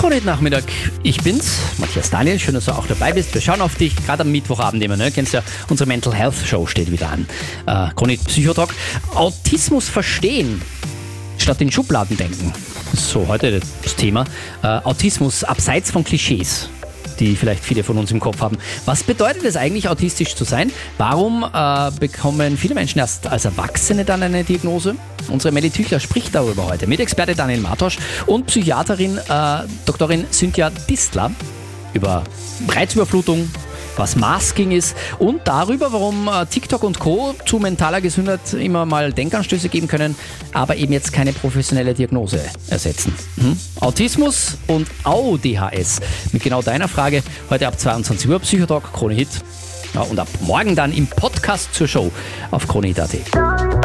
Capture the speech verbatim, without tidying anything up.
Krone-Nachmittag. Ich bin's, Matthias Daniel. Schön, dass du auch dabei bist. Wir schauen auf dich, gerade am Mittwochabend immer. Ne? Kennst ja, unsere Mental Health Show steht wieder an. Äh, Krone Psychotalk. Autismus verstehen, statt in Schubladen denken. So, heute das Thema. Äh, Autismus abseits von Klischees, die vielleicht viele von uns im Kopf haben. Was bedeutet es eigentlich, autistisch zu sein? Warum äh, bekommen viele Menschen erst als Erwachsene dann eine Diagnose? Unsere Melli Tüchler spricht darüber heute mit Experte Daniel Martosch und Psychiaterin äh, Doktorin Cynthia Distler über Reizüberflutung, was Masking ist und darüber, warum äh, TikTok und Co. zu mentaler Gesundheit immer mal Denkanstöße geben können, aber eben jetzt keine professionelle Diagnose ersetzen. Mhm. Autismus und A D H S. Mit genau deiner Frage heute ab zweiundzwanzig Uhr Psychotalk, Krone Hit. Ja, und ab morgen dann im Podcast zur Show auf Krone Hit Punkt at.